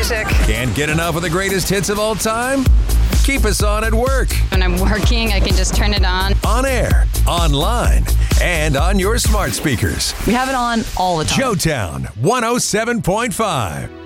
music. Can't get enough of the greatest hits of all time? Keep us on at work. When I'm working, I can just turn it on air, online, and on your smart speakers. We have it on all the time. Joetown 107.5.